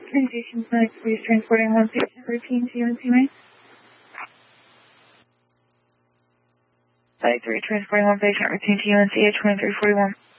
Communications Medic, please transporting one patient routine to UNC May. 93, transporting one patient routine to UNC at 2341.